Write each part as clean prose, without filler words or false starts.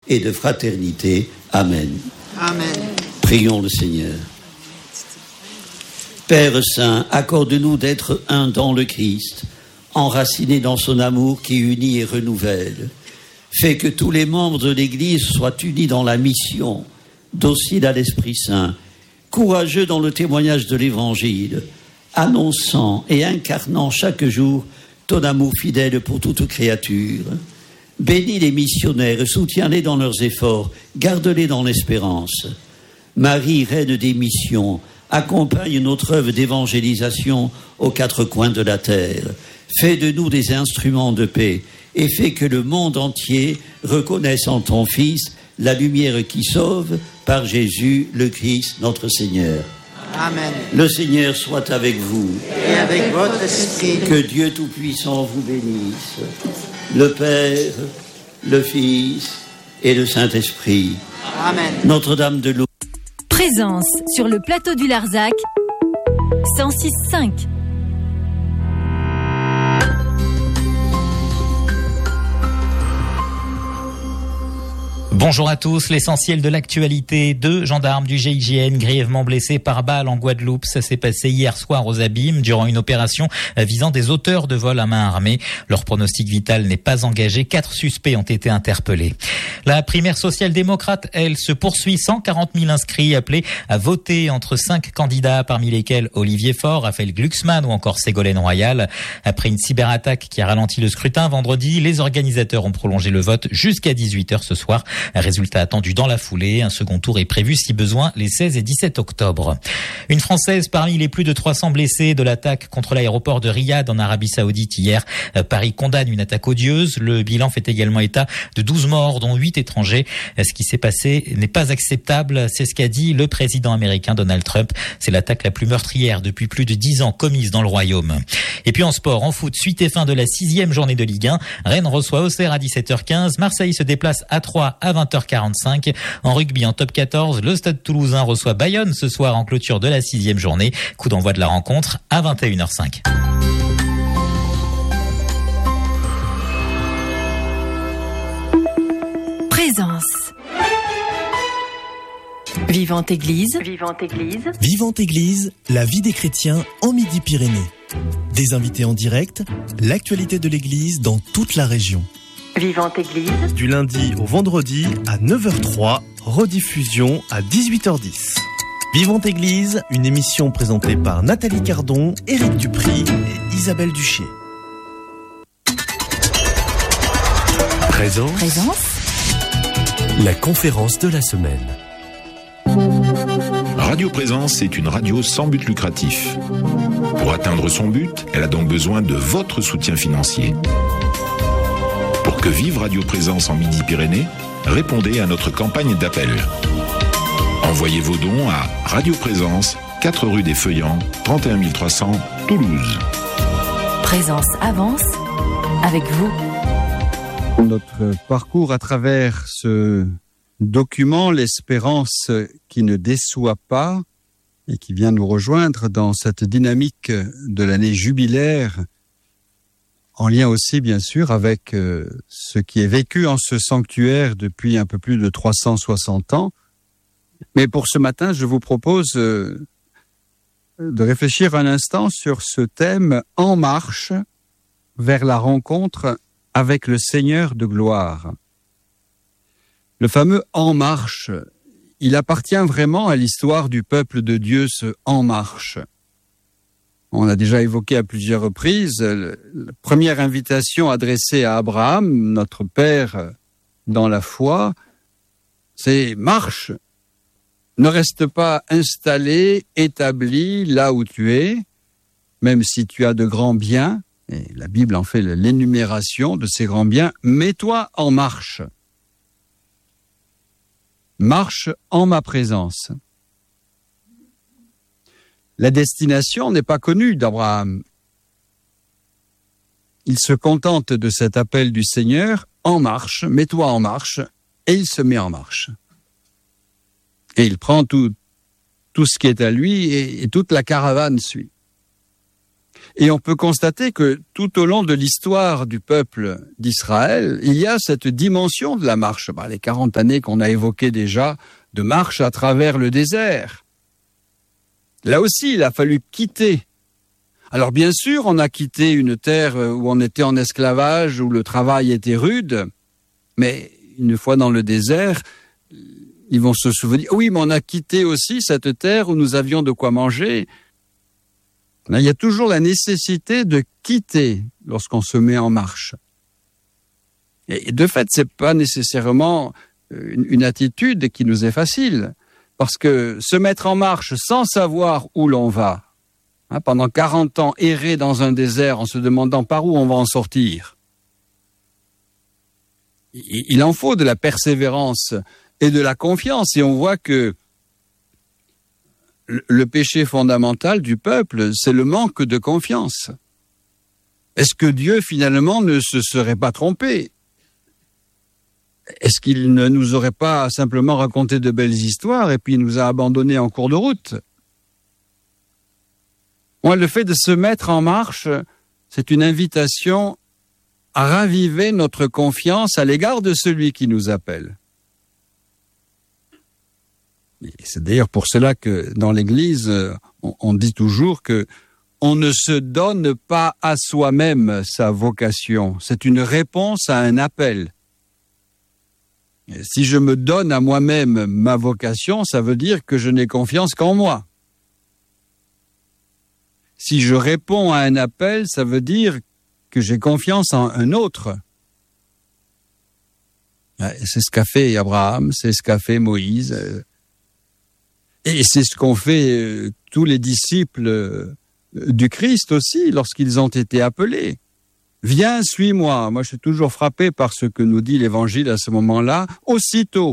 et de fraternité. Amen. Amen. Prions le Seigneur. Père Saint, accorde-nous d'être un dans le Christ, enraciné dans son amour qui unit et renouvelle. Fais que tous les membres de l'Église soient unis dans la mission, dociles à l'Esprit Saint, courageux dans le témoignage de l'Évangile, annonçant et incarnant chaque jour ton amour fidèle pour toute créature. Bénis les missionnaires, soutiens-les dans leurs efforts, garde-les dans l'espérance. Marie, reine des missions, accompagne notre œuvre d'évangélisation aux quatre coins de la terre. Fais de nous des instruments de paix et fais que le monde entier reconnaisse en ton Fils la lumière qui sauve par Jésus le Christ notre Seigneur. Amen. Le Seigneur soit avec vous. Et avec votre esprit. Que Dieu Tout-Puissant vous bénisse, le Père, le Fils et le Saint-Esprit. Amen. Notre-Dame de Lourdes. Présence sur le plateau du Larzac, 106.5. Bonjour à tous, l'essentiel de l'actualité. 2 gendarmes du GIGN grièvement blessés par balle en Guadeloupe. Ça s'est passé hier soir aux Abîmes durant une opération visant des auteurs de vol à main armée. Leur pronostic vital n'est pas engagé. 4 suspects ont été interpellés. La primaire social-démocrate, elle, se poursuit. 140 000 inscrits appelés à voter entre 5 candidats, parmi lesquels Olivier Faure, Raphaël Glucksmann ou encore Ségolène Royal. Après une cyberattaque qui a ralenti le scrutin vendredi, les organisateurs ont prolongé le vote jusqu'à 18h ce soir. Un résultat attendu dans la foulée. Un second tour est prévu si besoin les 16 et 17 octobre. Une Française parmi les plus de 300 blessés de l'attaque contre l'aéroport de Riyad en Arabie Saoudite hier. Paris condamne une attaque odieuse. Le bilan fait également état de 12 morts, dont 8 étrangers. Ce qui s'est passé n'est pas acceptable. C'est ce qu'a dit le président américain Donald Trump. C'est l'attaque la plus meurtrière depuis plus de 10 ans commise dans le royaume. Et puis en sport, en foot, suite et fin de la 6e journée de Ligue 1. Rennes reçoit Auxerre à 17h15. Marseille se déplace à 3 à 20h45. En rugby, en top 14, le Stade Toulousain reçoit Bayonne ce soir en clôture de la 6e journée. Coup d'envoi de la rencontre à 21h05. Présence. Vivante Église. Vivante Église. Vivante Église, la vie des chrétiens en Midi-Pyrénées. Des invités en direct, l'actualité de l'Église dans toute la région. Vivante Église. Du lundi au vendredi à 9h03, rediffusion à 18h10. Vivante Église, une émission présentée par Nathalie Cardon, Éric Dupry et Isabelle Duché. Présence. La conférence de la semaine. Radio Présence est une radio sans but lucratif. Pour atteindre son but, elle a donc besoin de votre soutien financier. Pour que vive Radio Présence en Midi-Pyrénées, répondez à notre campagne d'appel. Envoyez vos dons à Radio Présence, 4 rue des Feuillants, 31 300, Toulouse. Présence avance avec vous. Notre parcours à travers ce document, l'espérance qui ne déçoit pas et qui vient nous rejoindre dans cette dynamique de l'année jubilaire, en lien aussi bien sûr avec ce qui est vécu en ce sanctuaire depuis un peu plus de 360 ans. Mais pour ce matin, je vous propose de réfléchir un instant sur ce thème « En marche vers la rencontre avec le Seigneur de gloire ». Le fameux « En marche », il appartient vraiment à l'histoire du peuple de Dieu, ce « En marche ». On a déjà évoqué à plusieurs reprises la première invitation adressée à Abraham, notre père dans la foi, c'est « Marche ». Ne reste pas installé, établi là où tu es, même si tu as de grands biens, et la Bible en fait l'énumération de ces grands biens, mets-toi en marche. Marche en ma présence. La destination n'est pas connue d'Abraham. Il se contente de cet appel du Seigneur, en marche, mets-toi en marche, et il se met en marche. Et il prend tout ce qui est à lui et toute la caravane suit. Et on peut constater que tout au long de l'histoire du peuple d'Israël, il y a cette dimension de la marche. Les 40 années qu'on a évoquées déjà, de marche à travers le désert. Là aussi, il a fallu quitter. Alors bien sûr, on a quitté une terre où on était en esclavage, où le travail était rude, mais une fois dans le désert, ils vont se souvenir, oui, mais on a quitté aussi cette terre où nous avions de quoi manger. Il y a toujours la nécessité de quitter lorsqu'on se met en marche. Et de fait, c'est pas nécessairement une attitude qui nous est facile, parce que se mettre en marche sans savoir où l'on va, pendant 40 ans errer dans un désert en se demandant par où on va en sortir, il en faut de la persévérance et de la confiance, et on voit que le péché fondamental du peuple, c'est le manque de confiance. Est-ce que Dieu, finalement, ne se serait pas trompé ? Est-ce qu'il ne nous aurait pas simplement raconté de belles histoires et puis nous a abandonnés en cours de route ? Le fait de se mettre en marche, c'est une invitation à raviver notre confiance à l'égard de celui qui nous appelle. Et c'est d'ailleurs pour cela que dans l'Église, on dit toujours que on ne se donne pas à soi-même sa vocation. C'est une réponse à un appel. Et si je me donne à moi-même ma vocation, ça veut dire que je n'ai confiance qu'en moi. Si je réponds à un appel, ça veut dire que j'ai confiance en un autre. C'est ce qu'a fait Abraham, c'est ce qu'a fait Moïse. Et c'est ce qu'ont fait tous les disciples du Christ aussi, lorsqu'ils ont été appelés. Viens, suis-moi. Moi, je suis toujours frappé par ce que nous dit l'Évangile à ce moment-là. Aussitôt.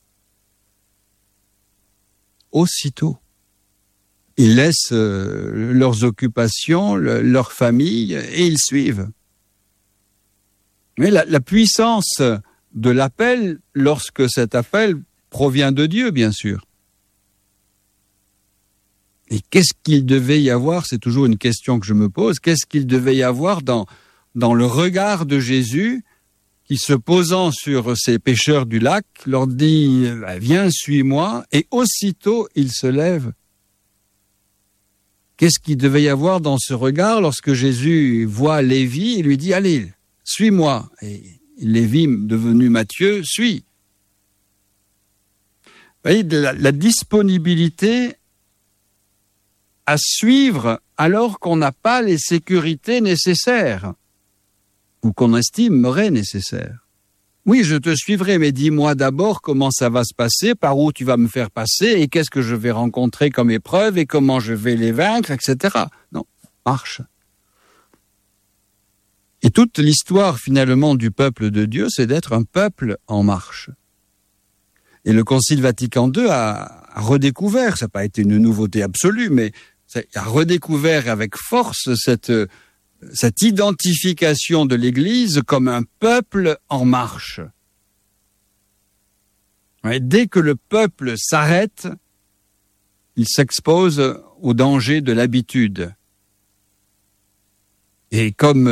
Ils laissent leurs occupations, leur famille, et ils suivent. Mais la puissance de l'appel, lorsque cet appel provient de Dieu, bien sûr. Et qu'est-ce qu'il devait y avoir, c'est toujours une question que je me pose, qu'est-ce qu'il devait y avoir dans le regard de Jésus qui, se posant sur ces pêcheurs du lac, leur dit « Viens, suis-moi » et aussitôt il se lève. Qu'est-ce qu'il devait y avoir dans ce regard lorsque Jésus voit Lévi et lui dit « Allez, suis-moi » et Lévi, devenu Matthieu, suit. Vous voyez, la disponibilité à suivre alors qu'on n'a pas les sécurités nécessaires ou qu'on estimerait nécessaires. Oui, je te suivrai, mais dis-moi d'abord comment ça va se passer, par où tu vas me faire passer et qu'est-ce que je vais rencontrer comme épreuve et comment je vais les vaincre, etc. Non, marche. Et toute l'histoire finalement du peuple de Dieu, c'est d'être un peuple en marche. Et le Concile Vatican II a redécouvert, ça n'a pas été une nouveauté absolue, mais a redécouvert avec force cette identification de l'Église comme un peuple en marche. Dès que le peuple s'arrête, il s'expose au danger de l'habitude. Et comme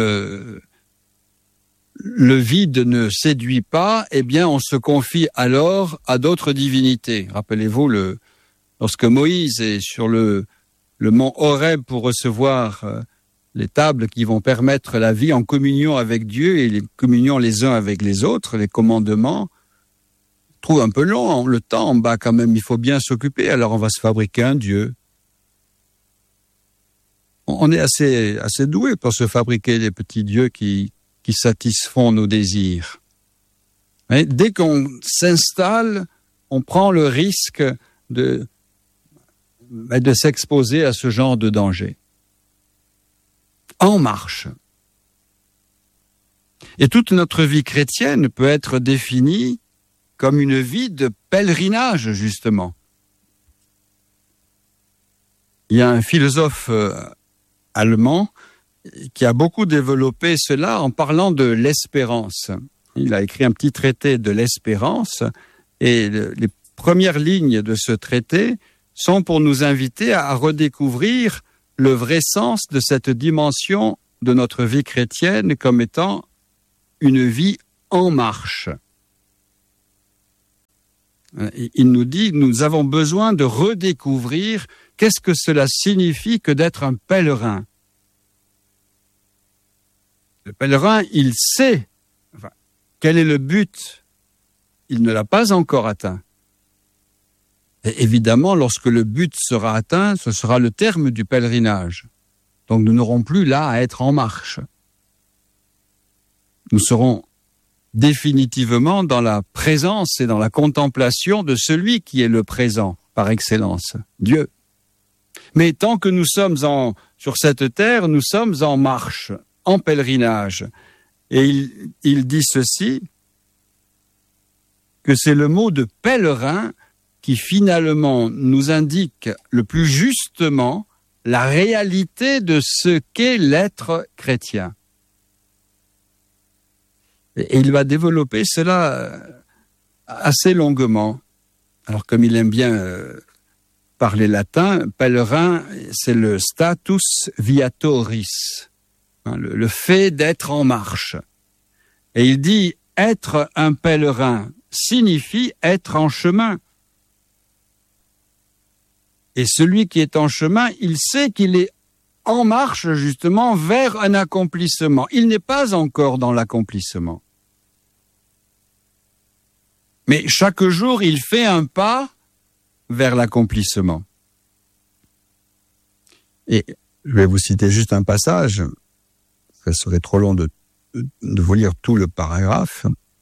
le vide ne séduit pas, eh bien on se confie alors à d'autres divinités. Rappelez-vous, lorsque Moïse est sur le mont Horeb pour recevoir les tables qui vont permettre la vie en communion avec Dieu et les communions les uns avec les autres, les commandements, je trouve un peu long le temps en bas quand même, il faut bien s'occuper, alors on va se fabriquer un Dieu. On est assez doué pour se fabriquer des petits dieux qui satisfont nos désirs. Mais dès qu'on s'installe, on prend le risque de s'exposer à ce genre de danger. En marche. Et toute notre vie chrétienne peut être définie comme une vie de pèlerinage, justement. Il y a un philosophe allemand qui a beaucoup développé cela en parlant de l'espérance. Il a écrit un petit traité de l'espérance et les premières lignes de ce traité sont pour nous inviter à redécouvrir le vrai sens de cette dimension de notre vie chrétienne comme étant une vie en marche. Il nous dit, nous avons besoin de redécouvrir qu'est-ce que cela signifie que d'être un pèlerin. Le pèlerin, il sait quel est le but. Il ne l'a pas encore atteint. Et évidemment, lorsque le but sera atteint, ce sera le terme du pèlerinage. Donc nous n'aurons plus là à être en marche. Nous serons définitivement dans la présence et dans la contemplation de celui qui est le présent par excellence, Dieu. Mais tant que nous sommes sur cette terre, nous sommes en marche, en pèlerinage. Et il dit ceci, que c'est le mot de pèlerin qui finalement nous indique le plus justement la réalité de ce qu'est l'être chrétien. Et il va développer cela assez longuement. Alors comme il aime bien parler latin, pèlerin, c'est le status viatoris, le fait d'être en marche. Et il dit, être un pèlerin signifie être en chemin. Et celui qui est en chemin, il sait qu'il est en marche justement vers un accomplissement. Il n'est pas encore dans l'accomplissement. Mais chaque jour, il fait un pas vers l'accomplissement. Et je vais vous citer juste un passage. Ça serait trop long de vous lire tout le paragraphe.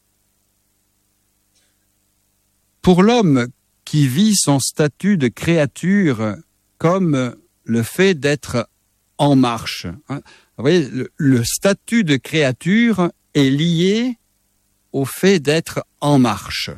Pour l'homme qui vit son statut de créature comme le fait d'être en marche. Vous voyez, le statut de créature est lié au fait d'être en marche.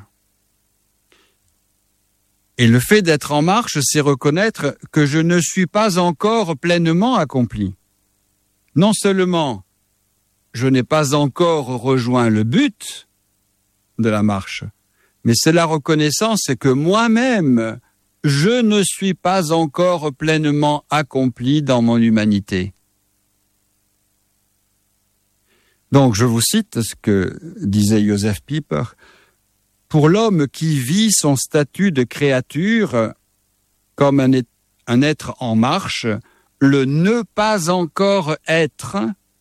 Et le fait d'être en marche, c'est reconnaître que je ne suis pas encore pleinement accompli. Non seulement je n'ai pas encore rejoint le but de la marche, mais c'est la reconnaissance que moi-même, je ne suis pas encore pleinement accompli dans mon humanité. Donc, je vous cite ce que disait Joseph Pieper. Pour l'homme qui vit son statut de créature comme un être en marche, le ne pas encore être,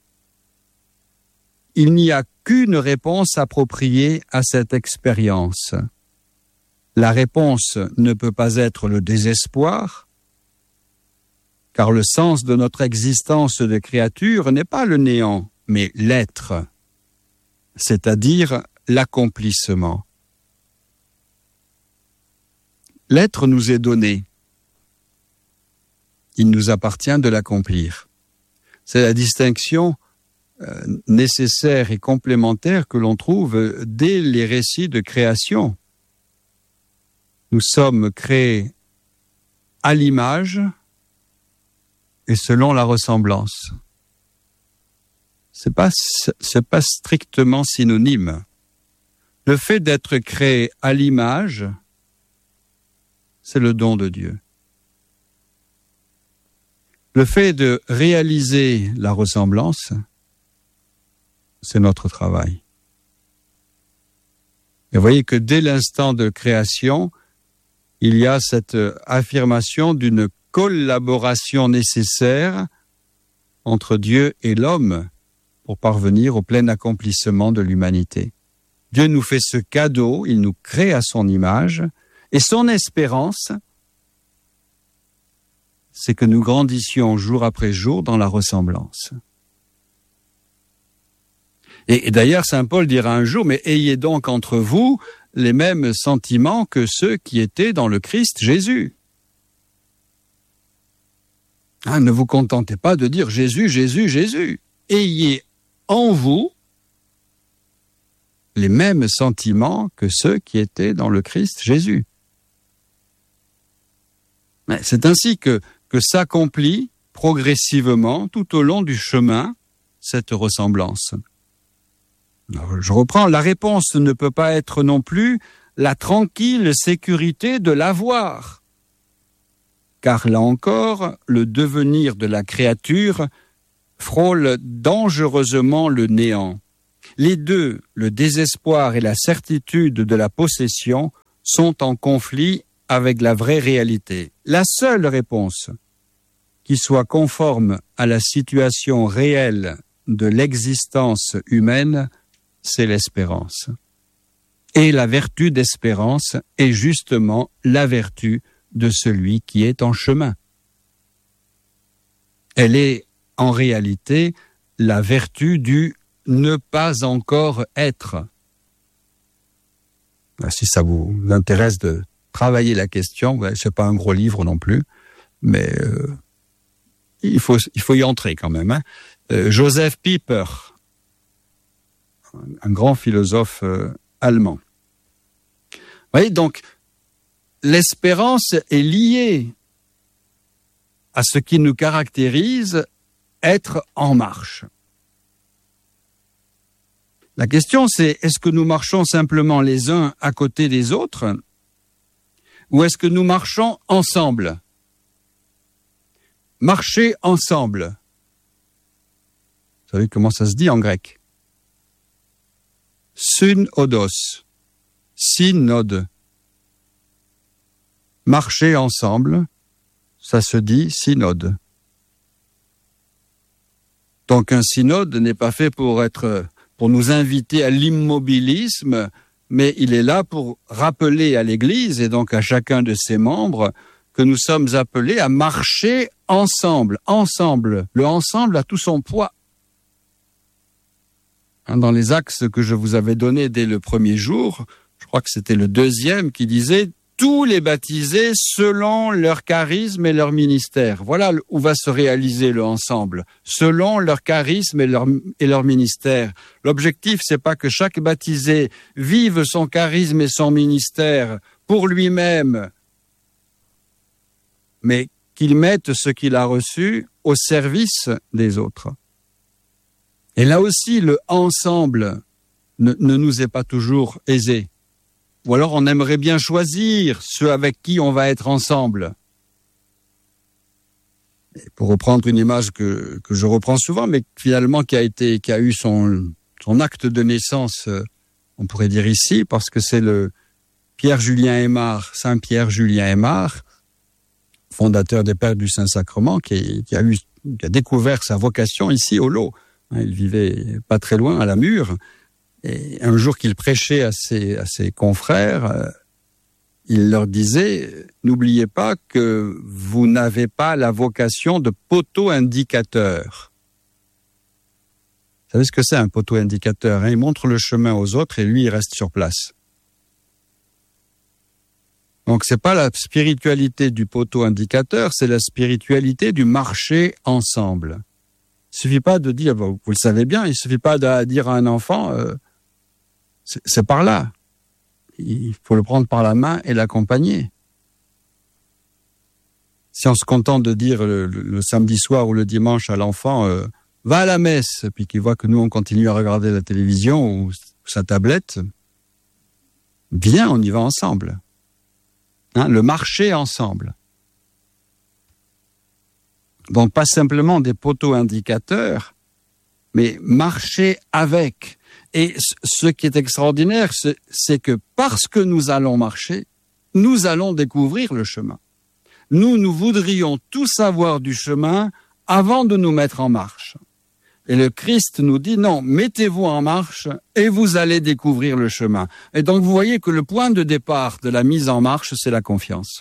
il n'y a qu'une réponse appropriée à cette expérience. La réponse ne peut pas être le désespoir, car le sens de notre existence de créature n'est pas le néant, mais l'être, c'est-à-dire l'accomplissement. L'être nous est donné. Il nous appartient de l'accomplir. C'est la distinction nécessaire et complémentaire que l'on trouve dès les récits de création. Nous sommes créés à l'image et selon la ressemblance. C'est pas strictement synonyme. Le fait d'être créé à l'image, c'est le don de Dieu. Le fait de réaliser la ressemblance, c'est notre travail. Et vous voyez que dès l'instant de création, il y a cette affirmation d'une collaboration nécessaire entre Dieu et l'homme pour parvenir au plein accomplissement de l'humanité. Dieu nous fait ce cadeau, il nous crée à son image, et son espérance, c'est que nous grandissions jour après jour dans la ressemblance. Et d'ailleurs, saint Paul dira un jour, mais ayez donc entre vous les mêmes sentiments que ceux qui étaient dans le Christ Jésus. Ne vous contentez pas de dire Jésus, Jésus, Jésus. Ayez en vous les mêmes sentiments que ceux qui étaient dans le Christ Jésus. C'est ainsi que s'accomplit progressivement tout au long du chemin cette ressemblance. Alors, je reprends, la réponse ne peut pas être non plus la tranquille sécurité de l'avoir. car là encore, le devenir de la créature frôle dangereusement le néant. Les deux, le désespoir et la certitude de la possession, sont en conflit avec la vraie réalité. La seule réponse qui soit conforme à la situation réelle de l'existence humaine, c'est l'espérance. Et la vertu d'espérance est justement la vertu de celui qui est en chemin. Elle est en réalité la vertu du ne pas encore être. Si ça vous intéresse de travailler la question, c'est pas un gros livre non plus, mais il faut y entrer quand même. Hein. Joseph Pieper, un grand philosophe allemand. Vous voyez, donc, l'espérance est liée à ce qui nous caractérise, être en marche. La question, c'est, est-ce que nous marchons simplement les uns à côté des autres, ou est-ce que nous marchons ensemble? Marcher ensemble. Vous savez comment ça se dit en grec? Synodos. Synode. Marcher ensemble, ça se dit synode. Donc un synode n'est pas fait pour nous inviter à l'immobilisme, mais il est là pour rappeler à l'Église et donc à chacun de ses membres que nous sommes appelés à marcher ensemble. Ensemble. Le ensemble a tout son poids. Dans les axes que je vous avais donnés dès le premier jour, je crois que c'était le deuxième qui disait « Tous les baptisés selon leur charisme et leur ministère ». Voilà où va se réaliser le ensemble, selon leur charisme et leur ministère. L'objectif, c'est pas que chaque baptisé vive son charisme et son ministère pour lui-même, mais qu'il mette ce qu'il a reçu au service des autres. Et là aussi, le ensemble ne nous est pas toujours aisé. Ou alors on aimerait bien choisir ceux avec qui on va être ensemble. Et pour reprendre une image que je reprends souvent, mais finalement qui a eu son acte de naissance, on pourrait dire ici, parce que c'est le Pierre-Julien Aymar, Saint-Pierre Julien Aymar, fondateur des Pères du Saint-Sacrement, qui a découvert sa vocation ici au Lot. Il vivait pas très loin, à la Mure. Et un jour qu'il prêchait à ses confrères, il leur disait « N'oubliez pas que vous n'avez pas la vocation de poteau indicateur. » Vous savez ce que c'est un poteau indicateur, hein? Il montre le chemin aux autres et lui, il reste sur place. Donc c'est pas la spiritualité du poteau indicateur, c'est la spiritualité du marcher ensemble. Il suffit pas de dire, vous le savez bien, il suffit pas de dire à un enfant, c'est par là. Il faut le prendre par la main et l'accompagner. Si on se contente de dire le samedi soir ou le dimanche à l'enfant, va à la messe, puis qu'il voit que nous on continue à regarder la télévision ou sa tablette, viens, on y va ensemble. Hein, le marcher ensemble. Donc pas simplement des poteaux indicateurs, mais marcher avec. Et ce qui est extraordinaire, c'est que parce que nous allons marcher, nous allons découvrir le chemin. Nous voudrions tout savoir du chemin avant de nous mettre en marche. Et le Christ nous dit non, mettez-vous en marche et vous allez découvrir le chemin. Et donc vous voyez que le point de départ de la mise en marche, c'est la confiance.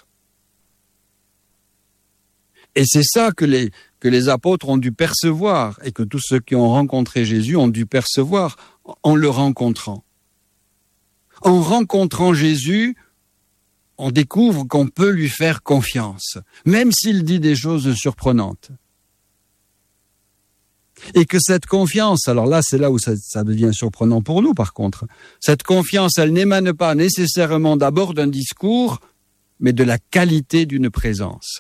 Et c'est ça que les apôtres ont dû percevoir et que tous ceux qui ont rencontré Jésus ont dû percevoir en le rencontrant. En rencontrant Jésus, on découvre qu'on peut lui faire confiance, même s'il dit des choses surprenantes. Et que cette confiance, alors là, c'est là où ça devient surprenant pour nous, par contre. Cette confiance, elle n'émane pas nécessairement d'abord d'un discours, mais de la qualité d'une présence.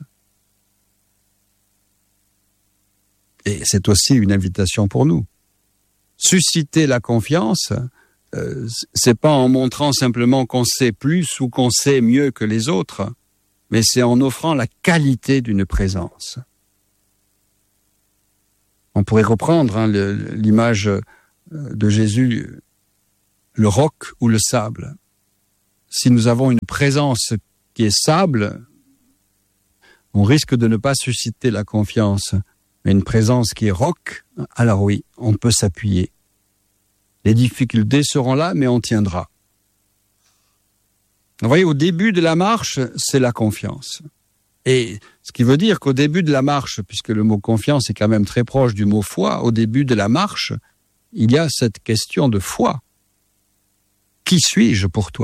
Et c'est aussi une invitation pour nous. Susciter la confiance, c'est pas en montrant simplement qu'on sait plus ou qu'on sait mieux que les autres, mais c'est en offrant la qualité d'une présence. On pourrait reprendre l'image de Jésus, le roc ou le sable. Si nous avons une présence qui est sable, on risque de ne pas susciter la confiance. Mais une présence qui est roc, alors oui, on peut s'appuyer. Les difficultés seront là, mais on tiendra. Vous voyez, au début de la marche, c'est la confiance. Et ce qui veut dire qu'au début de la marche, puisque le mot confiance est quand même très proche du mot foi, au début de la marche, il y a cette question de foi. Qui suis-je pour toi ?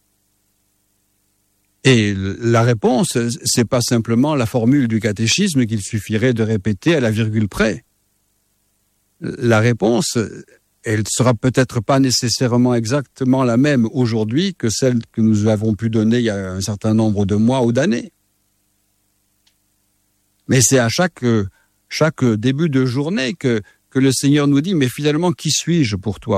Et la réponse, c'est pas simplement la formule du catéchisme qu'il suffirait de répéter à la virgule près. La réponse, elle sera peut-être pas nécessairement exactement la même aujourd'hui que celle que nous avons pu donner il y a un certain nombre de mois ou d'années. Mais c'est à chaque début de journée que le Seigneur nous dit, mais finalement, qui suis-je pour toi ?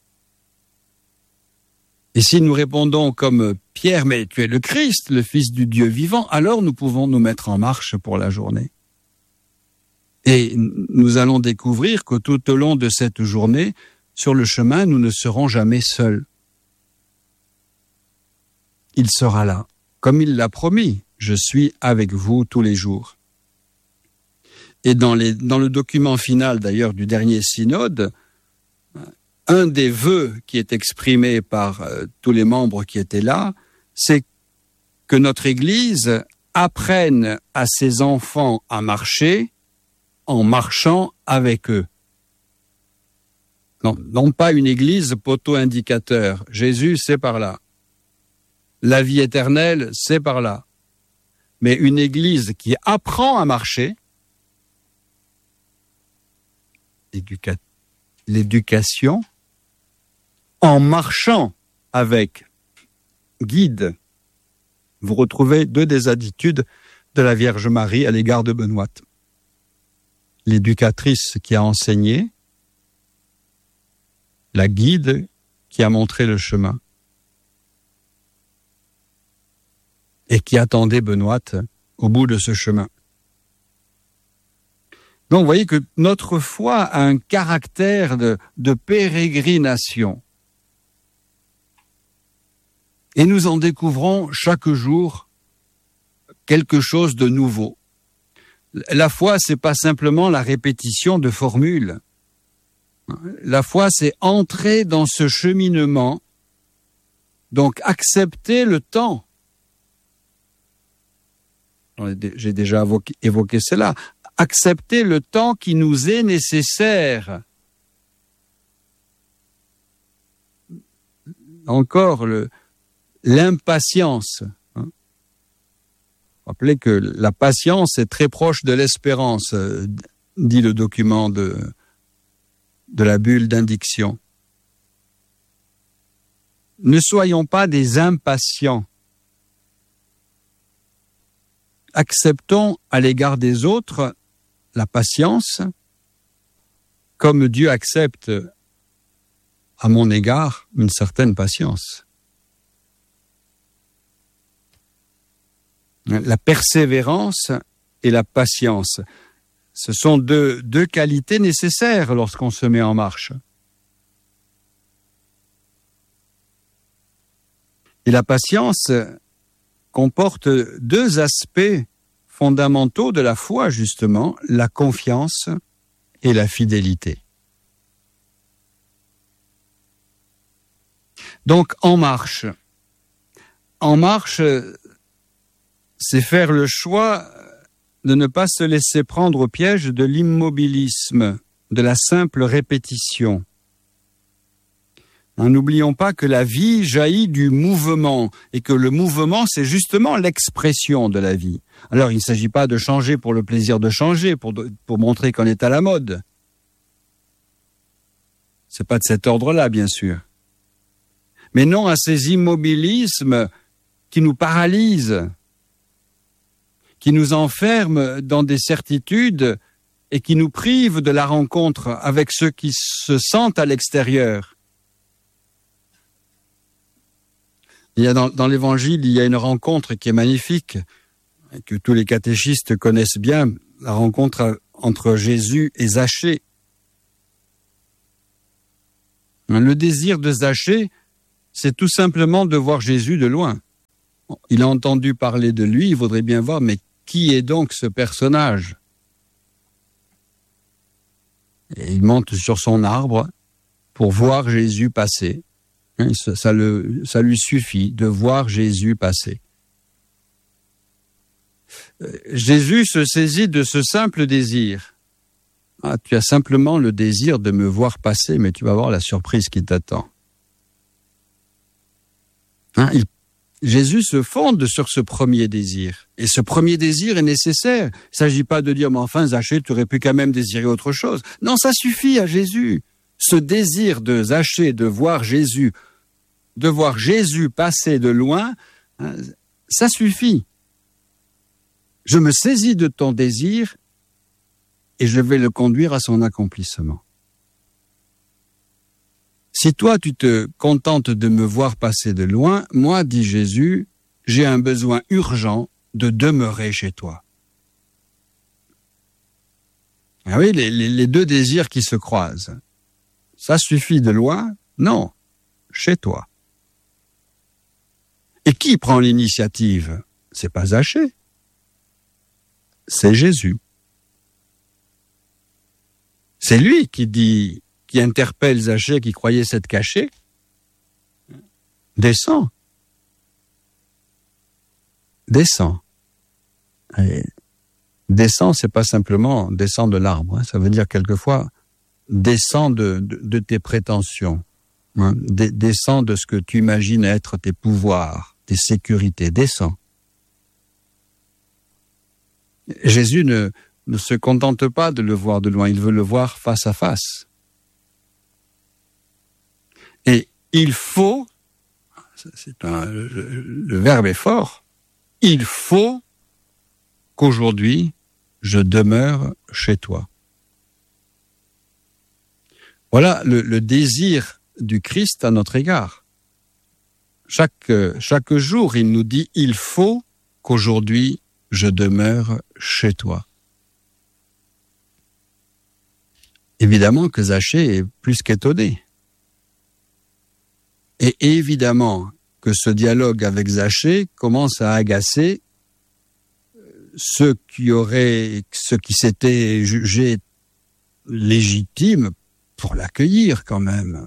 Et si nous répondons comme Pierre, mais tu es le Christ, le Fils du Dieu vivant, alors nous pouvons nous mettre en marche pour la journée. Et nous allons découvrir que tout au long de cette journée, sur le chemin, nous ne serons jamais seuls. Il sera là, comme il l'a promis, je suis avec vous tous les jours. Et dans le document final d'ailleurs du dernier synode, un des vœux qui est exprimé par tous les membres qui étaient là, c'est que notre Église apprenne à ses enfants à marcher en marchant avec eux. Non pas une Église poteau-indicateur. Jésus, c'est par là. La vie éternelle, c'est par là. Mais une Église qui apprend à marcher, l'éducation, en marchant avec guide. Vous retrouvez deux des attitudes de la Vierge Marie à l'égard de Benoît. L'éducatrice qui a enseigné, la guide qui a montré le chemin et qui attendait Benoît au bout de ce chemin. Donc vous voyez que notre foi a un caractère de pérégrination. Et nous en découvrons chaque jour quelque chose de nouveau. La foi, c'est pas simplement la répétition de formules. La foi, c'est entrer dans ce cheminement, donc accepter le temps. J'ai déjà évoqué cela. Accepter le temps qui nous est nécessaire. Encore l'impatience. Rappelez que la patience est très proche de l'espérance, dit le document de la bulle d'indiction. Ne soyons pas des impatients. Acceptons à l'égard des autres la patience, comme Dieu accepte à mon égard une certaine patience. La persévérance et la patience, ce sont deux qualités nécessaires lorsqu'on se met en marche. Et la patience comporte deux aspects fondamentaux de la foi, justement, la confiance et la fidélité. Donc, en marche, c'est faire le choix de ne pas se laisser prendre au piège de l'immobilisme, de la simple répétition. N'oublions pas que la vie jaillit du mouvement et que le mouvement, c'est justement l'expression de la vie. Alors, il ne s'agit pas de changer pour le plaisir de changer, pour montrer qu'on est à la mode. C'est pas de cet ordre-là, bien sûr. Mais non à ces immobilismes qui nous paralysent, qui nous enferment dans des certitudes et qui nous privent de la rencontre avec ceux qui se sentent à l'extérieur. Il y a dans l'Évangile, il y a une rencontre qui est magnifique, que tous les catéchistes connaissent bien, la rencontre entre Jésus et Zachée. Le désir de Zachée, c'est tout simplement de voir Jésus de loin. Il a entendu parler de lui, il voudrait bien voir, mais qui est donc ce personnage ? Et il monte sur son arbre pour voir Jésus passer. Ça lui suffit de voir Jésus passer. Jésus se saisit de ce simple désir. Ah, tu as simplement le désir de me voir passer, mais tu vas voir la surprise qui t'attend. Jésus se fonde sur ce premier désir. Et ce premier désir est nécessaire. Il ne s'agit pas de dire, mais enfin, Zachée, tu aurais pu quand même désirer autre chose. Non, ça suffit à Jésus. Ce désir de Zachée de voir Jésus passer de loin, ça suffit. Je me saisis de ton désir et je vais le conduire à son accomplissement. Si toi, tu te contentes de me voir passer de loin, moi, dit Jésus, j'ai un besoin urgent de demeurer chez toi. Ah oui, les deux désirs qui se croisent. Ça suffit de loin? Non, chez toi. Et qui prend l'initiative? C'est pas Zachée. C'est Jésus. C'est lui qui interpelle Zachée qui croyait s'être caché. Descends. Et descends, c'est pas simplement descends de l'arbre. Ça veut dire quelquefois descends de tes prétentions. Descends de ce que tu imagines être tes pouvoirs, tes sécurités. Descends. Jésus ne se contente pas de le voir de loin, il veut le voir face à face. Et il faut, le verbe est fort, il faut qu'aujourd'hui je demeure chez toi. Voilà le désir du Christ à notre égard. Chaque jour, il nous dit, il faut qu'aujourd'hui je demeure chez toi. Évidemment que Zachée est plus qu'étonné. Et évidemment que ce dialogue avec Zachée commence à agacer ceux qui s'étaient jugés légitimes pour l'accueillir quand même.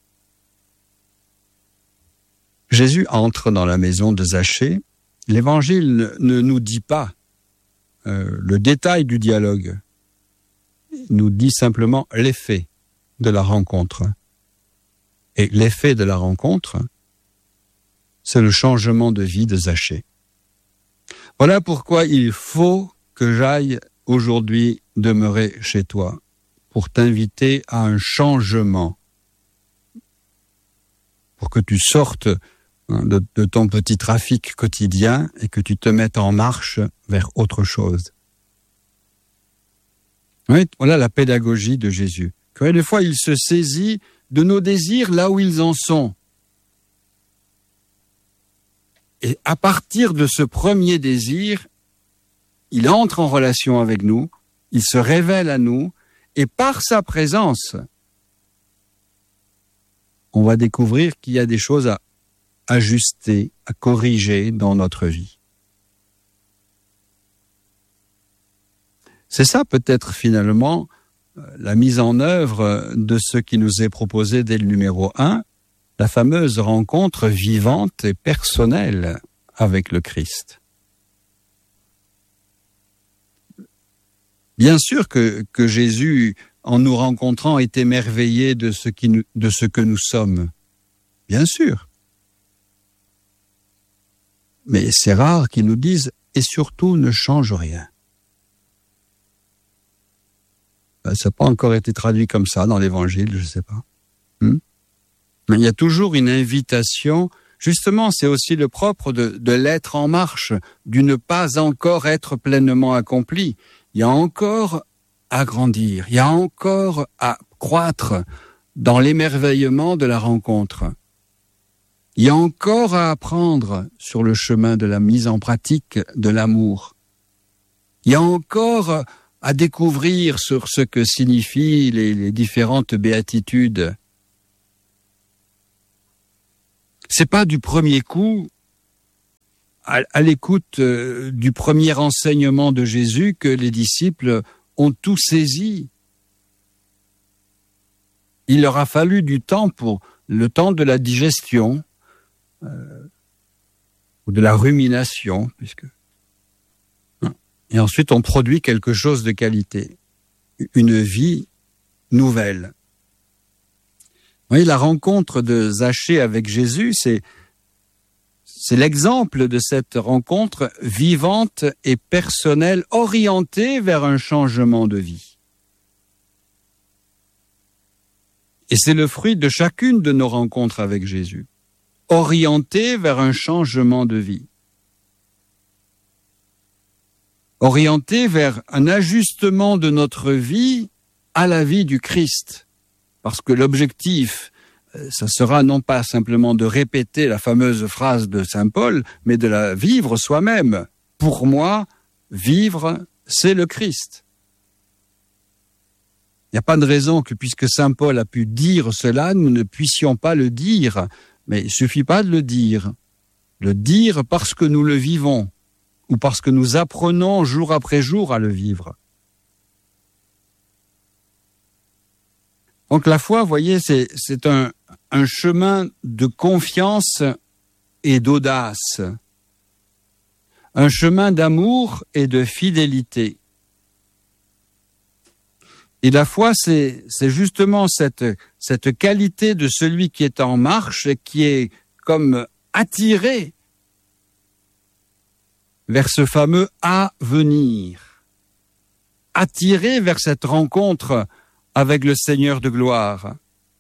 Jésus entre dans la maison de Zachée. L'Évangile ne nous dit pas le détail du dialogue. Il nous dit simplement l'effet de la rencontre. Et l'effet de la rencontre, c'est le changement de vie de Zachée. Voilà pourquoi il faut que j'aille aujourd'hui demeurer chez toi, pour t'inviter à un changement, pour que tu sortes de ton petit trafic quotidien et que tu te mettes en marche vers autre chose. Oui, voilà la pédagogie de Jésus. Combien de fois il se saisit de nos désirs là où ils en sont. Et à partir de ce premier désir, il entre en relation avec nous, il se révèle à nous, et par sa présence, on va découvrir qu'il y a des choses à ajuster, à corriger dans notre vie. C'est ça peut-être finalement la mise en œuvre de ce qui nous est proposé dès le numéro 1, la fameuse rencontre vivante et personnelle avec le Christ. Bien sûr que Jésus, en nous rencontrant, est émerveillé de ce que nous sommes. Bien sûr. Mais c'est rare qu'ils nous disent « et surtout ne change rien ». Ça n'a pas encore été traduit comme ça dans l'Évangile, je ne sais pas. Mais il y a toujours une invitation. Justement, c'est aussi le propre de l'être en marche, du ne pas encore être pleinement accompli. Il y a encore à grandir, il y a encore à croître dans l'émerveillement de la rencontre. Il y a encore à apprendre sur le chemin de la mise en pratique de l'amour. Il y a encore à découvrir sur ce que signifient les différentes béatitudes. C'est pas du premier coup, à l'écoute du premier enseignement de Jésus, que les disciples ont tout saisi. Il leur a fallu du temps pour le temps de la digestion, ou de la rumination, et ensuite on produit quelque chose de qualité, une vie nouvelle. Vous voyez, la rencontre de Zachée avec Jésus, c'est l'exemple de cette rencontre vivante et personnelle, orientée vers un changement de vie. Et c'est le fruit de chacune de nos rencontres avec Jésus, orientée vers un changement de vie. Orienté vers un ajustement de notre vie à la vie du Christ. Parce que l'objectif, ça sera non pas simplement de répéter la fameuse phrase de Saint Paul, mais de la vivre soi-même. Pour moi, vivre, c'est le Christ. Il n'y a pas de raison que, puisque Saint Paul a pu dire cela, nous ne puissions pas le dire. Mais il ne suffit pas de le dire. Le dire parce que nous le vivons, ou parce que nous apprenons jour après jour à le vivre. Donc la foi, vous voyez, c'est un chemin de confiance et d'audace, un chemin d'amour et de fidélité. Et la foi, c'est justement cette qualité de celui qui est en marche et qui est comme attiré vers ce fameux « à venir », attiré vers cette rencontre avec le Seigneur de gloire.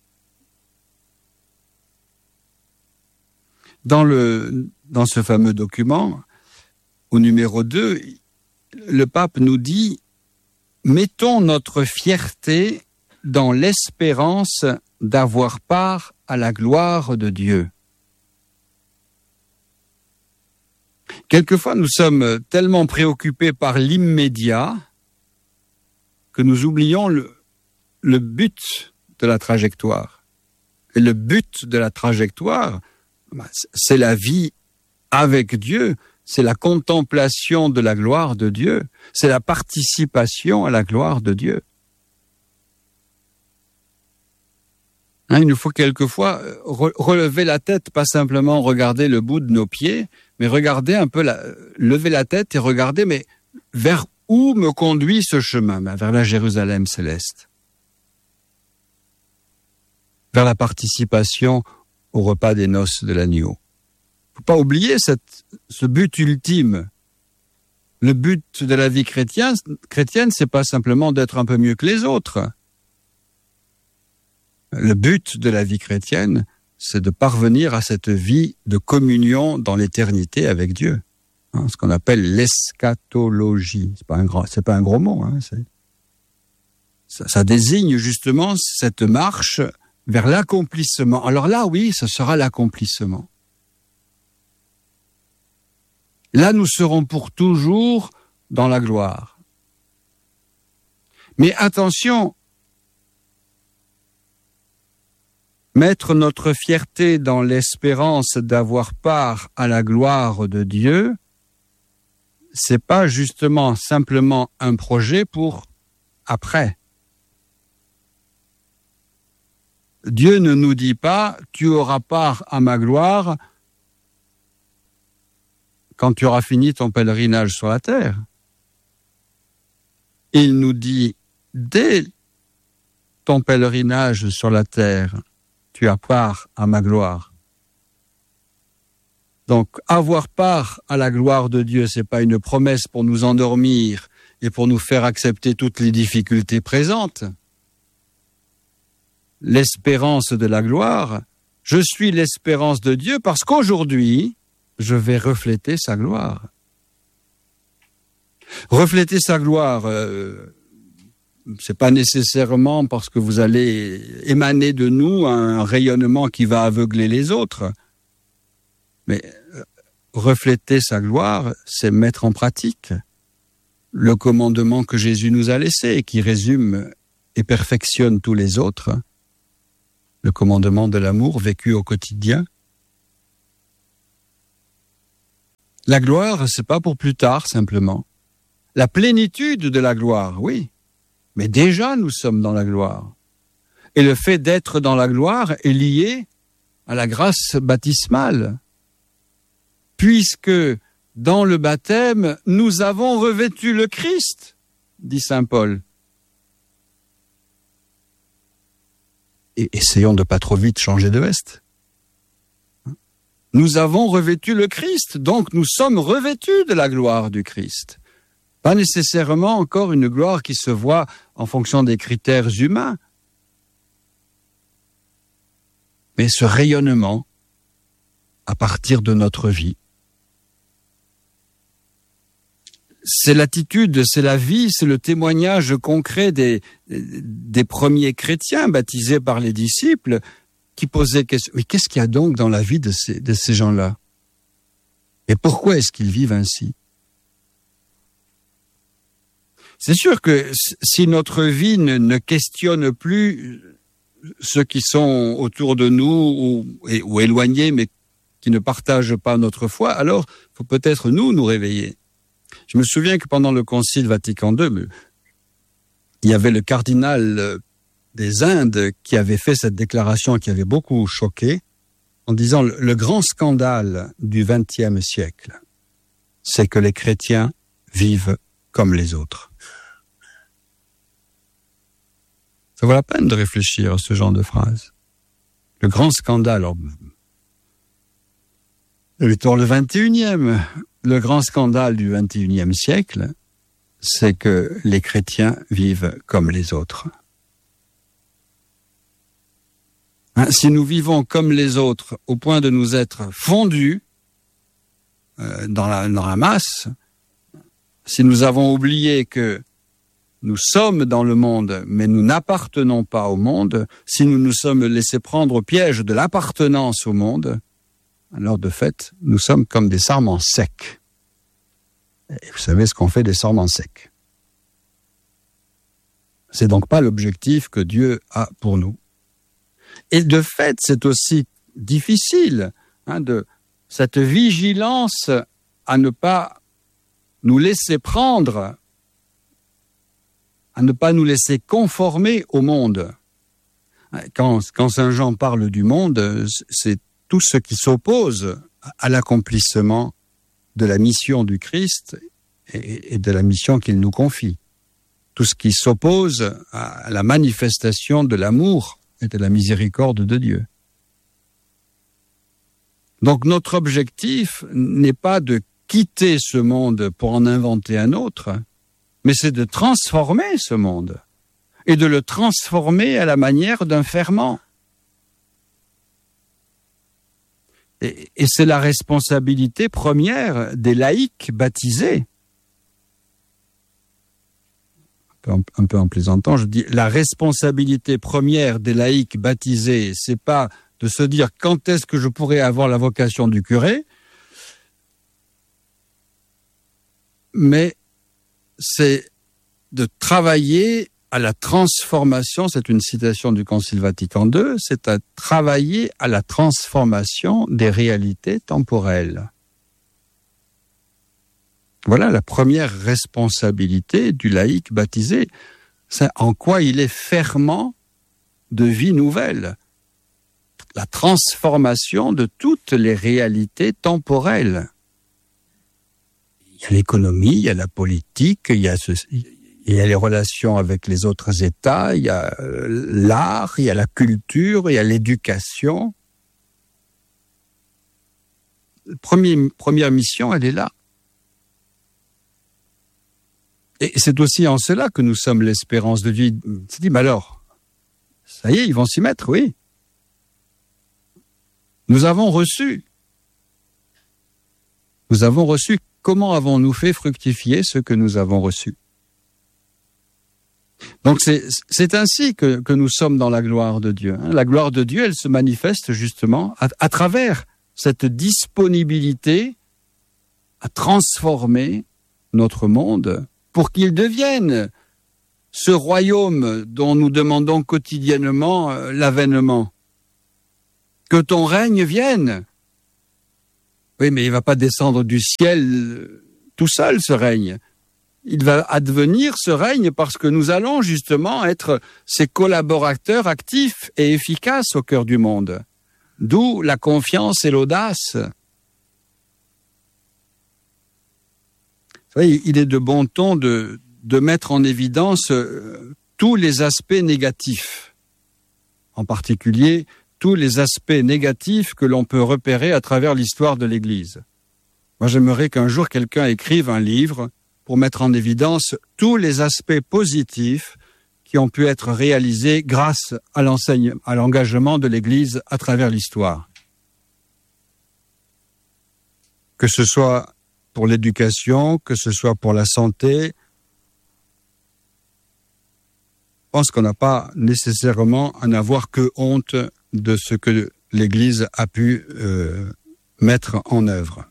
Dans ce fameux document, au numéro 2, le pape nous dit « Mettons notre fierté dans l'espérance d'avoir part à la gloire de Dieu ». Quelquefois, nous sommes tellement préoccupés par l'immédiat que nous oublions le but de la trajectoire. Et le but de la trajectoire, c'est la vie avec Dieu, c'est la contemplation de la gloire de Dieu, c'est la participation à la gloire de Dieu. Il nous faut quelquefois relever la tête, pas simplement regarder le bout de nos pieds, mais regarder un peu, lever la tête et regarder, mais vers où me conduit ce chemin ? Vers la Jérusalem céleste. Vers la participation au repas des noces de l'agneau. Il ne faut pas oublier ce but ultime. Le but de la vie chrétienne, c'est pas simplement d'être un peu mieux que les autres. Le but de la vie chrétienne, c'est de parvenir à cette vie de communion dans l'éternité avec Dieu. Ce qu'on appelle l'eschatologie. C'est pas un gros mot. Ça désigne justement cette marche vers l'accomplissement. Alors là, oui, ce sera l'accomplissement. Là, nous serons pour toujours dans la gloire. Mais attention, mettre notre fierté dans l'espérance d'avoir part à la gloire de Dieu, c'est pas justement simplement un projet pour après. Dieu ne nous dit pas « tu auras part à ma gloire » quand tu auras fini ton pèlerinage sur la terre. Il nous dit « dès ton pèlerinage sur la terre, tu as part à ma gloire ». Donc, avoir part à la gloire de Dieu, c'est pas une promesse pour nous endormir et pour nous faire accepter toutes les difficultés présentes. L'espérance de la gloire, je suis l'espérance de Dieu parce qu'aujourd'hui, je vais refléter sa gloire. Refléter sa gloire, c'est pas nécessairement parce que vous allez émaner de nous un rayonnement qui va aveugler les autres. Mais refléter sa gloire, c'est mettre en pratique le commandement que Jésus nous a laissé et qui résume et perfectionne tous les autres. Le commandement de l'amour vécu au quotidien. La gloire, c'est pas pour plus tard, simplement. La plénitude de la gloire, oui. Mais déjà, nous sommes dans la gloire. Et le fait d'être dans la gloire est lié à la grâce baptismale. Puisque dans le baptême, nous avons revêtu le Christ, dit saint Paul. Et essayons de pas trop vite changer de veste. Nous avons revêtu le Christ, donc nous sommes revêtus de la gloire du Christ. Pas nécessairement encore une gloire qui se voit en fonction des critères humains, mais ce rayonnement à partir de notre vie. C'est l'attitude, c'est la vie, c'est le témoignage concret des premiers chrétiens baptisés par les disciples qui posaient question. Mais qu'est-ce qu'il y a donc dans la vie de ces gens-là? Et pourquoi est-ce qu'ils vivent ainsi? C'est sûr que si notre vie ne questionne plus ceux qui sont autour de nous ou éloignés, mais qui ne partagent pas notre foi, alors il faut peut-être nous réveiller. Je me souviens que pendant le Concile Vatican II, il y avait le cardinal des Indes qui avait fait cette déclaration qui avait beaucoup choqué, en disant le grand scandale du XXe siècle, c'est que les chrétiens vivent comme les autres. Ça vaut la peine de réfléchir à ce genre de phrase. Le grand scandale, alors, le 21e, le grand scandale du 21e siècle, c'est que les chrétiens vivent comme les autres. Si nous vivons comme les autres au point de nous être fondus dans la masse, si nous avons oublié que nous sommes dans le monde, mais nous n'appartenons pas au monde, si nous nous sommes laissés prendre au piège de l'appartenance au monde, alors de fait, nous sommes comme des sarments secs. Et vous savez ce qu'on fait des sarments secs. C'est donc pas l'objectif que Dieu a pour nous. Et de fait, c'est aussi difficile de cette vigilance à ne pas nous laisser prendre, à ne pas nous laisser conformer au monde. Quand saint Jean parle du monde, c'est tout ce qui s'oppose à l'accomplissement de la mission du Christ et de la mission qu'il nous confie. Tout ce qui s'oppose à la manifestation de l'amour et de la miséricorde de Dieu. Donc notre objectif n'est pas de quitter ce monde pour en inventer un autre, mais c'est de transformer ce monde et de le transformer à la manière d'un ferment. Et c'est la responsabilité première des laïcs baptisés. Un peu en plaisantant, je dis la responsabilité première des laïcs baptisés, c'est pas de se dire quand est-ce que je pourrais avoir la vocation du curé, mais c'est de travailler à la transformation, c'est une citation du Concile Vatican II, c'est à travailler à la transformation des réalités temporelles. Voilà la première responsabilité du laïc baptisé, c'est en quoi il est ferment de vie nouvelle. La transformation de toutes les réalités temporelles. Il y a l'économie, il y a la politique, il y a les relations avec les autres États, il y a l'art, il y a la culture, il y a l'éducation. Première mission, elle est là. Et c'est aussi en cela que nous sommes l'espérance de Dieu. Il s'est dit, mais alors, ça y est, ils vont s'y mettre, oui. Nous avons reçu. Comment avons-nous fait fructifier ce que nous avons reçu? Donc c'est ainsi que nous sommes dans la gloire de Dieu. La gloire de Dieu, elle se manifeste justement à travers cette disponibilité à transformer notre monde pour qu'il devienne ce royaume dont nous demandons quotidiennement l'avènement. Que ton règne vienne. Oui, mais il ne va pas descendre du ciel tout seul, ce règne. Il va advenir, ce règne, parce que nous allons justement être ses collaborateurs actifs et efficaces au cœur du monde. D'où la confiance et l'audace. Vous voyez, il est de bon ton de mettre en évidence tous les aspects négatifs, en particulier tous les aspects négatifs que l'on peut repérer à travers l'histoire de l'Église. Moi, j'aimerais qu'un jour quelqu'un écrive un livre pour mettre en évidence tous les aspects positifs qui ont pu être réalisés grâce à l'engagement de l'Église à travers l'histoire. Que ce soit pour l'éducation, que ce soit pour la santé, je pense qu'on n'a pas nécessairement à n'avoir que honte de ce que l'Église a pu mettre en œuvre.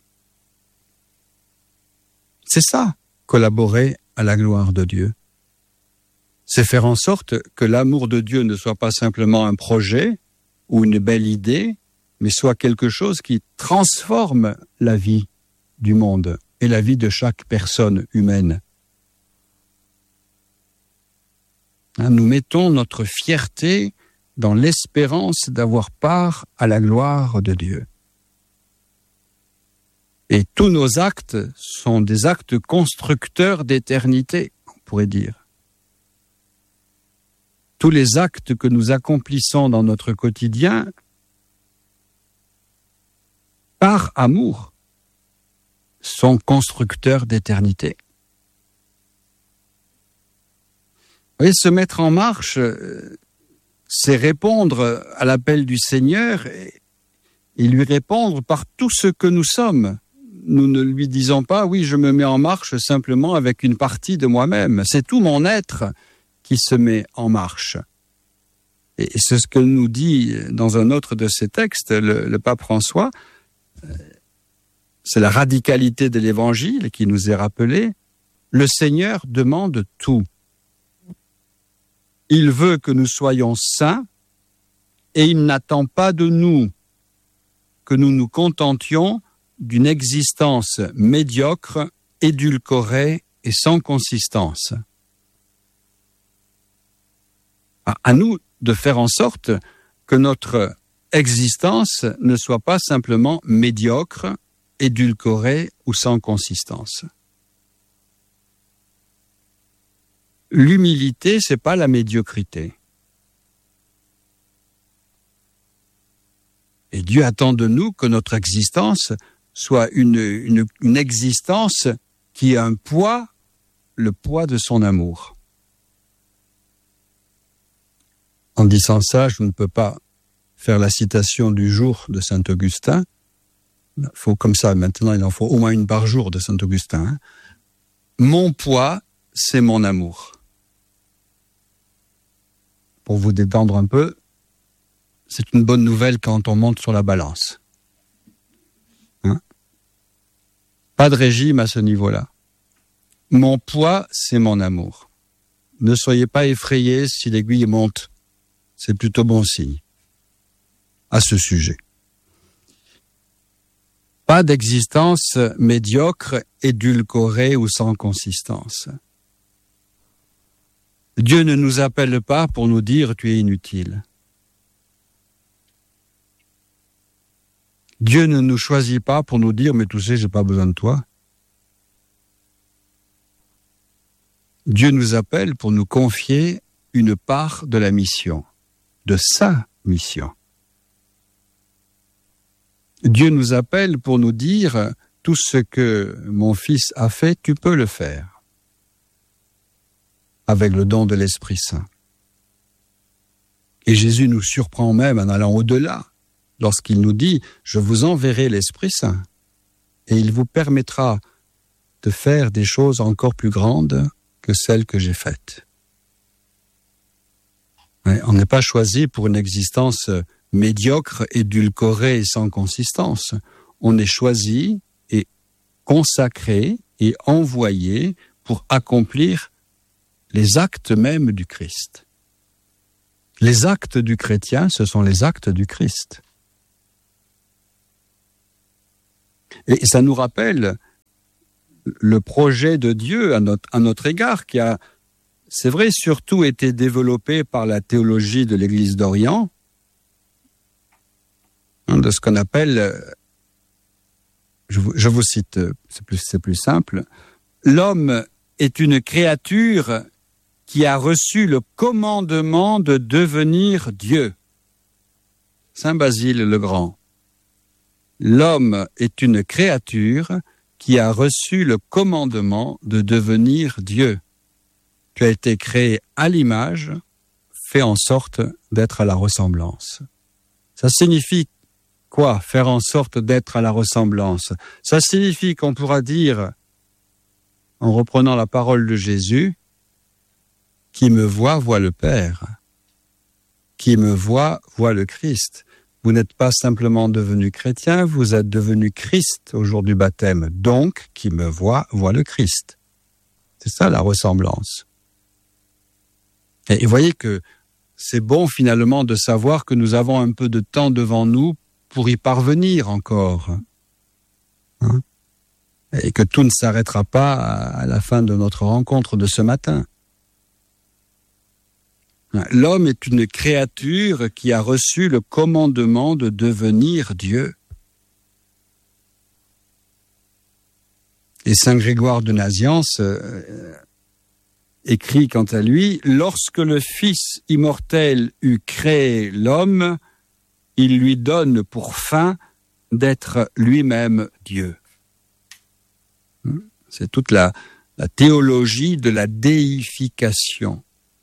C'est ça, collaborer à la gloire de Dieu. C'est faire en sorte que l'amour de Dieu ne soit pas simplement un projet ou une belle idée, mais soit quelque chose qui transforme la vie du monde et la vie de chaque personne humaine. Nous mettons notre fierté dans l'espérance d'avoir part à la gloire de Dieu. Et tous nos actes sont des actes constructeurs d'éternité, on pourrait dire. Tous les actes que nous accomplissons dans notre quotidien, par amour, sont constructeurs d'éternité. Vous voyez, se mettre en marche, c'est répondre à l'appel du Seigneur et lui répondre par tout ce que nous sommes. Nous ne lui disons pas, oui, je me mets en marche simplement avec une partie de moi-même. C'est tout mon être qui se met en marche. Et c'est ce que nous dit dans un autre de ses textes, le pape François. C'est la radicalité de l'Évangile qui nous est rappelée. Le Seigneur demande tout. Il veut que nous soyons saints et il n'attend pas de nous que nous nous contentions d'une existence médiocre, édulcorée et sans consistance. À nous de faire en sorte que notre existence ne soit pas simplement médiocre, édulcorée ou sans consistance. L'humilité, c'est pas la médiocrité. Et Dieu attend de nous que notre existence soit une existence qui a un poids, le poids de son amour. En disant ça, je ne peux pas faire la citation du jour de Saint Augustin. Il faut comme ça, maintenant il en faut au moins une par jour de Saint Augustin. Mon poids, c'est mon amour. Pour vous détendre un peu, c'est une bonne nouvelle quand on monte sur la balance. Pas de régime à ce niveau-là. Mon poids, c'est mon amour. Ne soyez pas effrayés si l'aiguille monte. C'est plutôt bon signe à ce sujet. Pas d'existence médiocre, édulcorée ou sans consistance. Dieu ne nous appelle pas pour nous dire « tu es inutile ». Dieu ne nous choisit pas pour nous dire « mais tu sais, j'ai pas besoin de toi ». Dieu nous appelle pour nous confier une part de la mission, de sa mission. Dieu nous appelle pour nous dire « tout ce que mon fils a fait, tu peux le faire » avec le don de l'Esprit Saint. Et Jésus nous surprend même en allant au-delà, lorsqu'il nous dit « je vous enverrai l'Esprit Saint et il vous permettra de faire des choses encore plus grandes que celles que j'ai faites. » On n'est pas choisi pour une existence médiocre, édulcoré et sans consistance. On est choisi et consacré et envoyé pour accomplir les actes mêmes du Christ. Les actes du chrétien, ce sont les actes du Christ. Et ça nous rappelle le projet de Dieu à notre égard, qui a, c'est vrai, surtout été développé par la théologie de l'Église d'Orient, de ce qu'on appelle, je vous cite, c'est plus simple, l'homme est une créature qui a reçu le commandement de devenir Dieu. Saint Basile le Grand. L'homme est une créature qui a reçu le commandement de devenir Dieu. Tu as été créé à l'image, fait en sorte d'être à la ressemblance. Ça signifie quoi, faire en sorte d'être à la ressemblance? Ça signifie qu'on pourra dire, en reprenant la parole de Jésus, qui me voit, voit le Père. Qui me voit, voit le Christ. Vous n'êtes pas simplement devenu chrétien, vous êtes devenu Christ au jour du baptême. Donc, qui me voit, voit le Christ. C'est ça la ressemblance. Et vous voyez que c'est bon finalement de savoir que nous avons un peu de temps devant nous pour y parvenir encore. Hein? Et que tout ne s'arrêtera pas à la fin de notre rencontre de ce matin. L'homme est une créature qui a reçu le commandement de devenir Dieu. Et Saint Grégoire de Nazianze écrit quant à lui, « Lorsque le Fils immortel eut créé l'homme, il lui donne pour fin d'être lui-même Dieu. » C'est toute la théologie de la déification.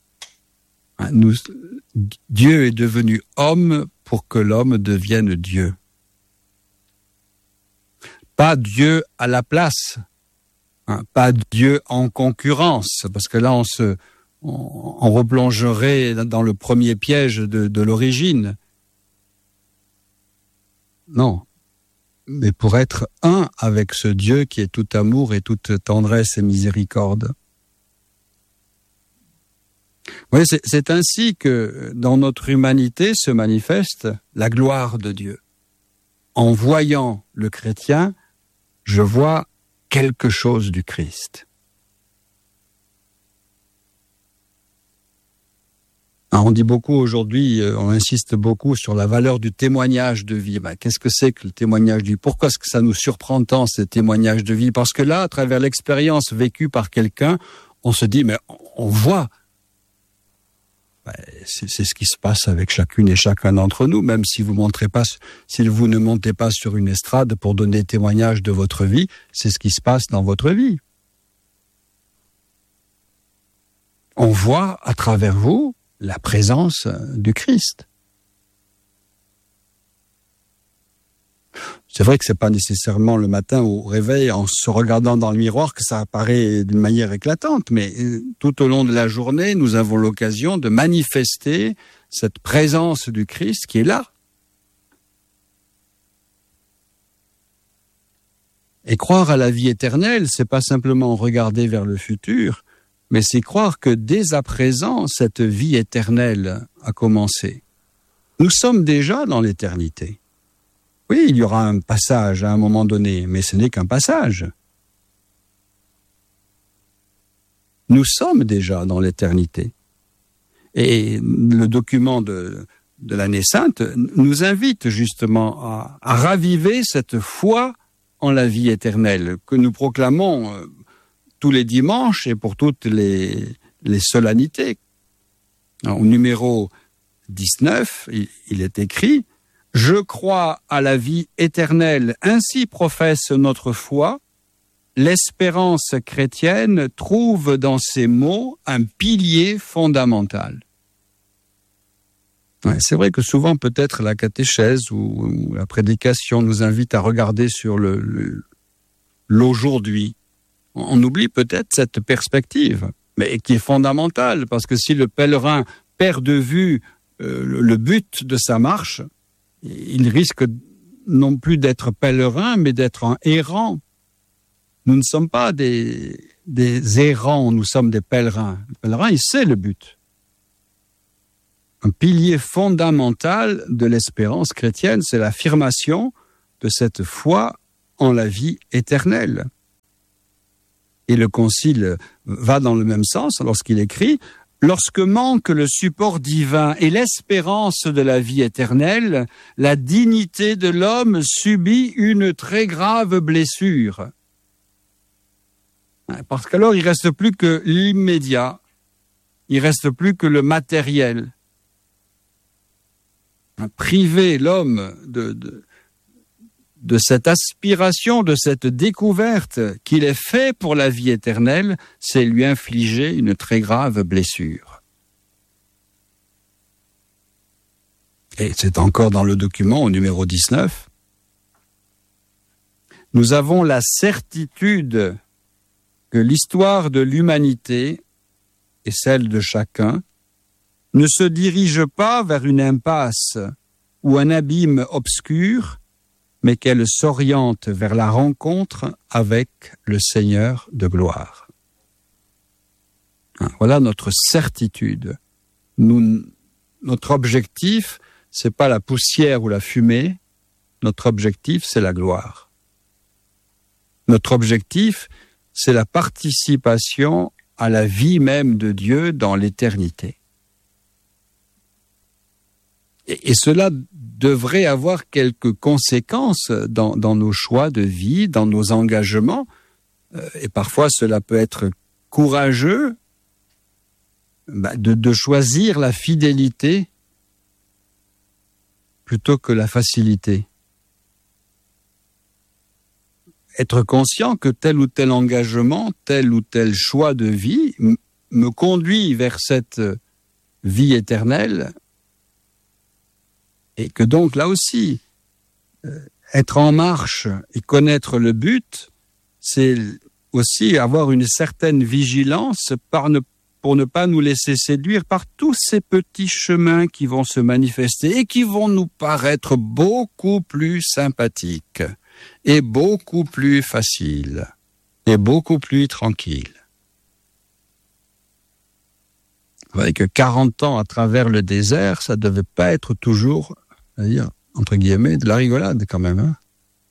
Dieu est devenu homme pour que l'homme devienne Dieu. Pas Dieu à la place, pas Dieu en concurrence, parce que là on replongerait dans le premier piège de l'origine. Non, mais pour être un avec ce Dieu qui est tout amour et toute tendresse et miséricorde. Oui, c'est ainsi que dans notre humanité se manifeste la gloire de Dieu. En voyant le chrétien, je vois quelque chose du Christ. Alors on dit beaucoup aujourd'hui, on insiste beaucoup sur la valeur du témoignage de vie. Qu'est-ce que c'est que le témoignage de vie? Pourquoi est-ce que ça nous surprend tant, ce témoignage de vie? Parce que là, à travers l'expérience vécue par quelqu'un, on se dit, mais on voit. C'est ce qui se passe avec chacune et chacun d'entre nous, même si vous ne montez pas sur une estrade pour donner témoignage de votre vie, c'est ce qui se passe dans votre vie. On voit à travers vous la présence du Christ. C'est vrai que c'est pas nécessairement le matin au réveil, en se regardant dans le miroir, que ça apparaît d'une manière éclatante, mais tout au long de la journée, nous avons l'occasion de manifester cette présence du Christ qui est là. Et croire à la vie éternelle, c'est pas simplement regarder vers le futur, mais c'est croire que dès à présent, cette vie éternelle a commencé. Nous sommes déjà dans l'éternité. Oui, il y aura un passage à un moment donné, mais ce n'est qu'un passage. Nous sommes déjà dans l'éternité. Et le document de l'année sainte nous invite justement à raviver cette foi en la vie éternelle que nous proclamons tous les dimanches et pour toutes les solennités. Alors, au numéro 19, il est écrit « Je crois à la vie éternelle, ainsi professe notre foi. L'espérance chrétienne trouve dans ces mots un pilier fondamental. » Ouais, c'est vrai que souvent, peut-être, la catéchèse ou la prédication nous invite à regarder sur l'aujourd'hui. On oublie peut-être cette perspective, mais qui est fondamentale, parce que si le pèlerin perd de vue le but de sa marche, il risque non plus d'être pèlerin, mais d'être un errant. Nous ne sommes pas des errants, nous sommes des pèlerins. Le pèlerin, il sait le but. Un pilier fondamental de l'espérance chrétienne, c'est l'affirmation de cette foi en la vie éternelle. Et le Concile va dans le même sens lorsqu'il écrit « Lorsque manque le support divin et l'espérance de la vie éternelle, la dignité de l'homme subit une très grave blessure. » Parce qu'alors, il ne reste plus que l'immédiat, il ne reste plus que le matériel. Priver l'homme de cette aspiration, de cette découverte qu'il est fait pour la vie éternelle, c'est lui infliger une très grave blessure. Et c'est encore dans le document au numéro 19. Nous avons la certitude que l'histoire de l'humanité et celle de chacun ne se dirige pas vers une impasse ou un abîme obscur, mais qu'elle s'oriente vers la rencontre avec le Seigneur de gloire. Voilà notre certitude. Notre objectif, c'est pas la poussière ou la fumée. Notre objectif, c'est la gloire. Notre objectif, c'est la participation à la vie même de Dieu dans l'éternité. Et cela devrait avoir quelques conséquences dans nos choix de vie, dans nos engagements. Et parfois, cela peut être courageux de choisir la fidélité plutôt que la facilité. Être conscient que tel ou tel engagement, tel ou tel choix de vie me conduit vers cette vie éternelle. Et que donc, là aussi, être en marche et connaître le but, c'est aussi avoir une certaine vigilance pour ne pas nous laisser séduire par tous ces petits chemins qui vont se manifester et qui vont nous paraître beaucoup plus sympathiques et beaucoup plus faciles et beaucoup plus tranquilles. Vous voyez que 40 ans à travers le désert, ça ne devait pas être toujours, c'est-à-dire, entre guillemets, de la rigolade quand même. Hein.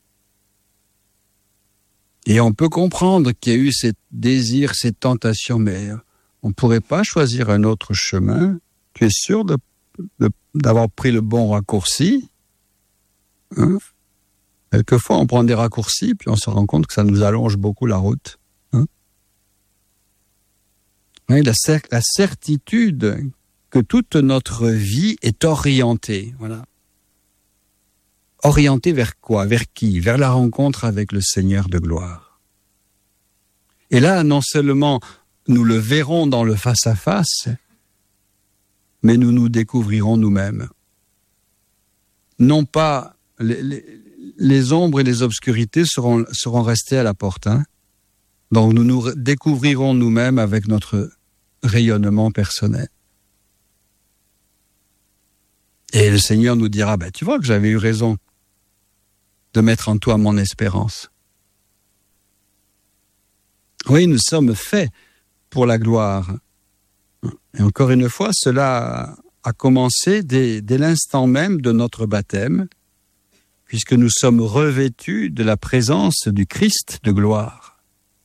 Et on peut comprendre qu'il y a eu ces désirs, ces tentations, mais on ne pourrait pas choisir un autre chemin. Tu es sûr d'avoir pris le bon raccourci, hein? Quelquefois, on prend des raccourcis, puis on se rend compte que ça nous allonge beaucoup la route. Hein? Oui, la certitude que toute notre vie est orientée. Voilà. Orientée vers quoi? Vers qui? Vers la rencontre avec le Seigneur de gloire. Et là, non seulement nous le verrons dans le face-à-face, mais nous nous découvrirons nous-mêmes. Non pas les ombres et les obscurités seront restées à la porte. Hein? Donc nous nous découvrirons nous-mêmes avec notre rayonnement personnel. Et le Seigneur nous dira, tu vois que j'avais eu raison de mettre en toi mon espérance. Oui, nous sommes faits pour la gloire. Et encore une fois, cela a commencé dès l'instant même de notre baptême, puisque nous sommes revêtus de la présence du Christ de gloire.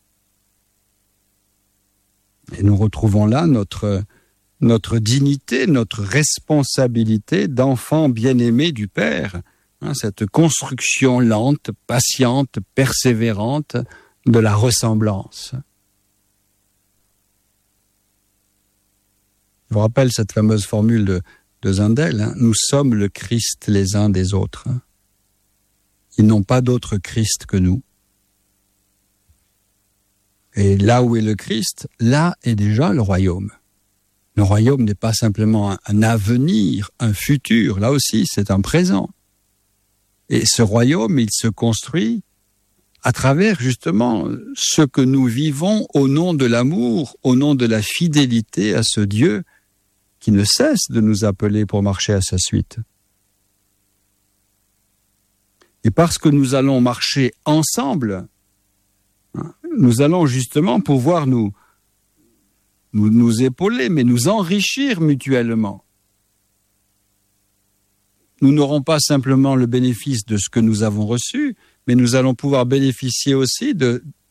Et nous retrouvons là notre dignité, notre responsabilité d'enfants bien-aimés du Père, hein, cette construction lente, patiente, persévérante de la ressemblance. Je vous rappelle cette fameuse formule de Zundel, hein, nous sommes le Christ les uns des autres. Hein. Ils n'ont pas d'autre Christ que nous. Et là où est le Christ, là est déjà le royaume. Le royaume n'est pas simplement un avenir, un futur. Là aussi, c'est un présent. Et ce royaume, il se construit à travers justement ce que nous vivons au nom de l'amour, au nom de la fidélité à ce Dieu qui ne cesse de nous appeler pour marcher à sa suite. Et parce que nous allons marcher ensemble, nous allons justement pouvoir nous épauler, mais nous enrichir mutuellement. Nous n'aurons pas simplement le bénéfice de ce que nous avons reçu, mais nous allons pouvoir bénéficier aussi de